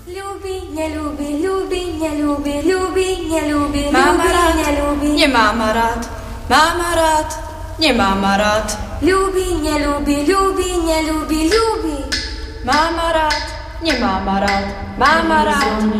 Ľúbi, neľúbi, ľúbi, neľúbi, ľúbi, neľúbi, Mám rád, neľúbi. nemám rád. Mám rád, nemám rád. Ľúbi, neľúbi, ľúbi, neľúbi, ľúbi. Mám rád, nemám rád. Mám rád,